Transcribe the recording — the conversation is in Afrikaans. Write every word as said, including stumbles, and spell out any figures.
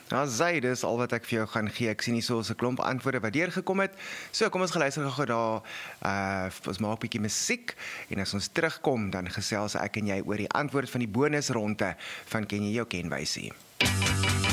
Nou, Zay, dis al wat ek vir jou gaan gee. Ek sien hier so 'n klomp antwoorde wat deurgekom het. So, kom ons geluister gou daar. Uh, ons maak 'n bietjie musiek en as ons terugkom, dan gesels ek en jy oor die antwoord van die bonusronde van Ken jy jou kenwysie.